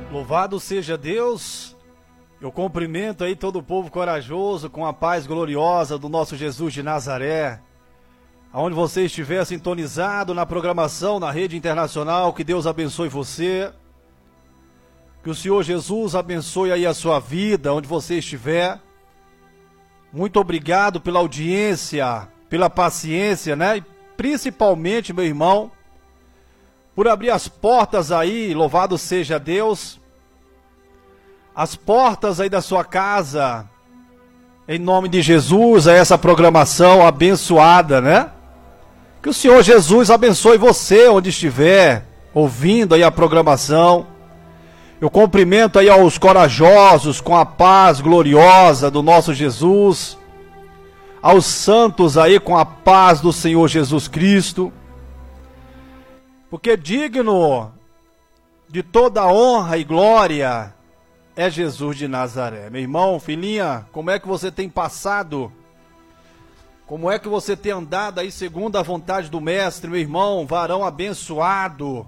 Louvado seja Deus. Eu cumprimento aí todo o povo corajoso com a paz gloriosa do nosso Jesus de Nazaré. Aonde você estiver sintonizado na programação, na rede internacional, que Deus abençoe você. Que o Senhor Jesus abençoe aí a sua vida, onde você estiver. Muito obrigado pela audiência, pela paciência, né? E principalmente, meu irmão, por abrir as portas aí, louvado seja Deus. As portas aí da sua casa, em nome de Jesus, a essa programação abençoada, né? Que o Senhor Jesus abençoe você onde estiver, ouvindo aí a programação. Eu cumprimento aí aos corajosos com a paz gloriosa do nosso Jesus, aos santos aí com a paz do Senhor Jesus Cristo, porque digno de toda honra e glória é Jesus de Nazaré. Meu irmão, filhinha, como é que você tem passado? Como é que você tem andado aí segundo a vontade do Mestre, meu irmão, varão abençoado?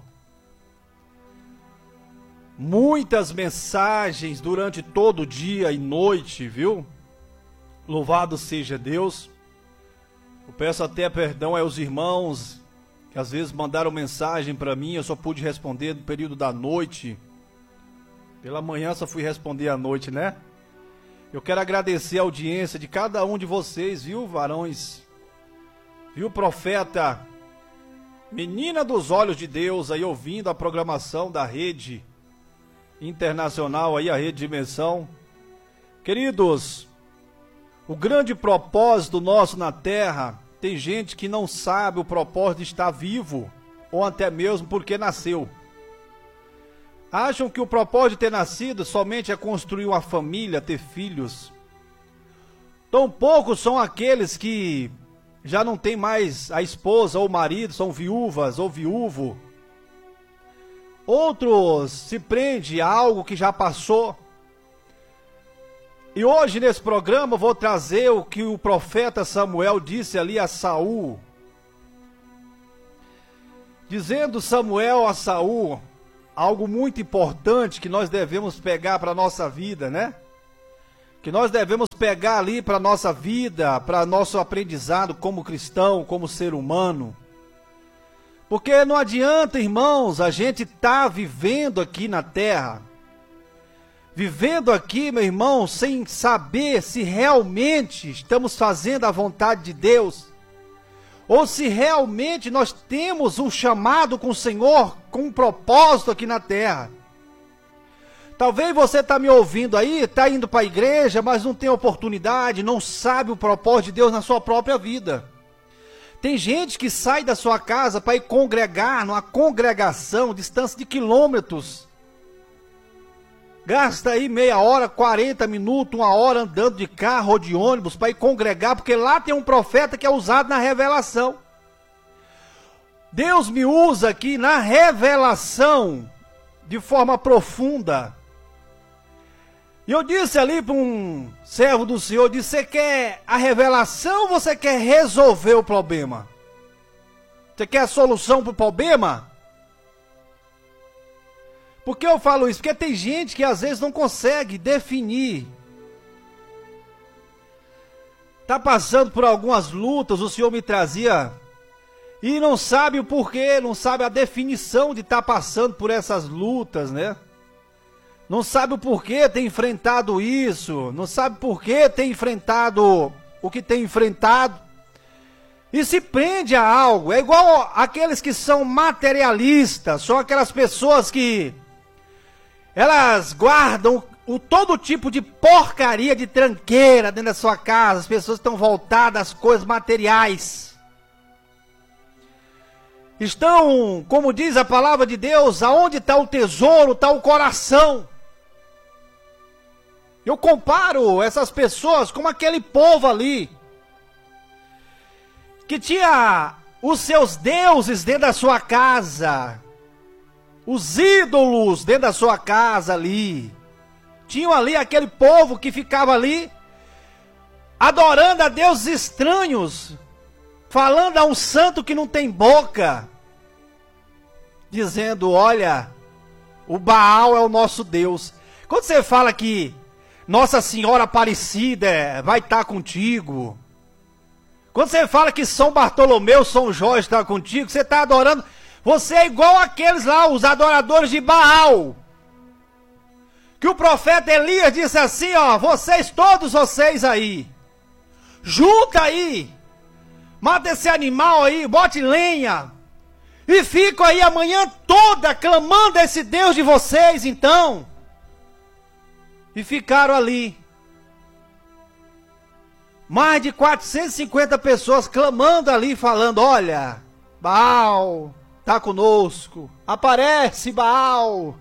Muitas mensagens durante todo o dia e noite, viu? Louvado seja Deus. Eu peço até perdão aos irmãos que às vezes mandaram mensagem para mim, eu só pude responder no período da noite. Pela manhã só fui responder à noite, né? Eu quero agradecer a audiência de cada um de vocês, viu, varões? Viu, profeta? Menina dos olhos de Deus, aí ouvindo a programação da rede internacional, aí a Rede Dimensão. Queridos, o grande propósito nosso na Terra, tem gente que não sabe o propósito de estar vivo, ou até mesmo porque nasceu. Acham que o propósito de ter nascido somente é construir uma família, ter filhos. Tão poucos são aqueles que já não têm mais a esposa ou o marido, são viúvas ou viúvo. Outros se prendem a algo que já passou. E hoje nesse programa eu vou trazer o que o profeta Samuel disse ali a Saul. Dizendo Samuel a Saul algo muito importante que nós devemos pegar para a nossa vida, né? Que nós devemos pegar ali para a nossa vida, para nosso aprendizado como cristão, como ser humano. Porque não adianta, irmãos, a gente tá vivendo aqui na terra, vivendo aqui, meu irmão, sem saber se realmente estamos fazendo a vontade de Deus, ou se realmente nós temos um chamado com o Senhor, com um propósito aqui na terra. Talvez você está me ouvindo aí, está indo para a igreja, mas não tem oportunidade, não sabe o propósito de Deus na sua própria vida. Tem gente que sai da sua casa para ir congregar numa congregação, distância de quilômetros. Gasta aí meia hora, 40 minutos, uma hora andando de carro ou de ônibus para ir congregar, porque lá tem um profeta que é usado na revelação. Deus me usa aqui na revelação de forma profunda. E eu disse ali para um servo do Senhor, disse, você quer a revelação ou você quer resolver o problema? Você quer a solução para o problema? Por que eu falo isso? Porque tem gente que às vezes não consegue definir. Está passando por algumas lutas, o Senhor me trazia, e não sabe o porquê, não sabe a definição de estar passando por essas lutas, né? Não sabe o porquê tem enfrentado isso, não sabe por que tem enfrentado o que tem enfrentado. E se prende a algo, é igual aqueles que são materialistas, são aquelas pessoas que elas guardam todo tipo de porcaria, de tranqueira dentro da sua casa. As pessoas estão voltadas às coisas materiais. Estão, como diz a palavra de Deus, aonde está o tesouro, está o coração. Eu comparo essas pessoas com aquele povo ali, que tinha os seus deuses dentro da sua casa, os ídolos dentro da sua casa ali. Tinham ali aquele povo que ficava ali, adorando a deuses estranhos, falando a um santo que não tem boca, dizendo, olha, O Baal é o nosso Deus. Quando você fala que Nossa Senhora Aparecida vai estar contigo, quando você fala que São Bartolomeu, São Jorge está contigo, você está adorando, você é igual aqueles lá, os adoradores de Baal. Que o profeta Elias disse assim, ó, todos vocês aí, junta aí, mata esse animal aí, bote lenha, e fico aí a manhã toda clamando a esse Deus de vocês, então. E ficaram ali. Mais de 450 pessoas clamando ali, falando, olha, Baal está conosco, aparece Baal.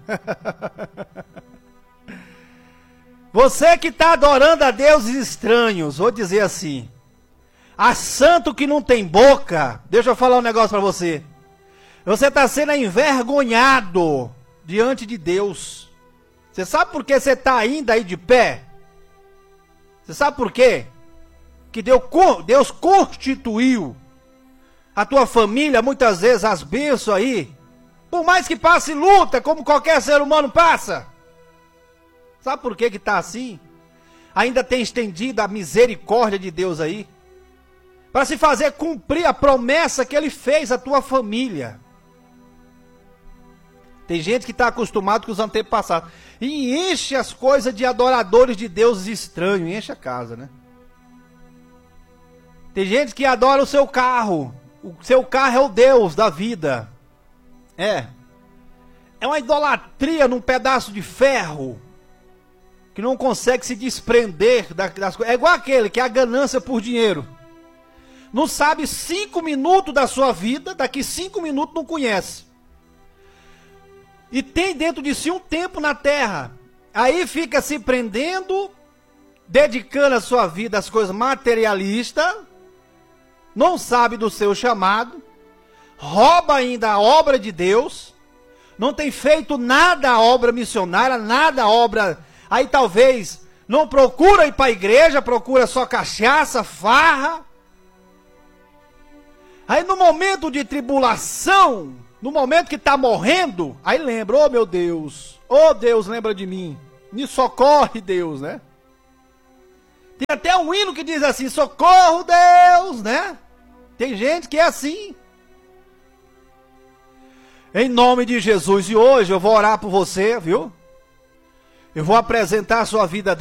Você que está adorando a deuses estranhos, vou dizer assim, a santo que não tem boca, deixa eu falar um negócio para você. Você está sendo envergonhado diante de Deus. Você sabe por que você está ainda aí de pé? Você sabe por quê? Que Deus constituiu a tua família, muitas vezes as bênçãos aí, por mais que passe luta, como qualquer ser humano passa. Sabe por que está assim? Ainda tem estendido a misericórdia de Deus aí, para se fazer cumprir a promessa que Ele fez à tua família. Tem gente que está acostumado com os antepassados e enche as coisas de adoradores de deuses estranhos, enche a casa, né? Tem gente que adora o seu carro é o Deus da vida. É uma idolatria num pedaço de ferro, que não consegue se desprender das coisas. É igual aquele que é a ganância por dinheiro. Não sabe 5 minutos da sua vida, daqui 5 minutos não conhece. E tem dentro de si um tempo na terra. Aí fica se prendendo, dedicando a sua vida às coisas materialistas, não sabe do seu chamado, rouba ainda a obra de Deus, não tem feito nada a obra missionária, nada a obra. Aí talvez não procura ir para a igreja, procura só cachaça, farra. Aí no momento de tribulação, no momento que está morrendo, aí lembra, oh meu Deus, oh Deus, lembra de mim, me socorre Deus, né? Tem até um hino que diz assim, socorro Deus, né? Tem gente que é assim. Em nome de Jesus, e hoje eu vou orar por você, viu? Eu vou apresentar a sua vida a Deus.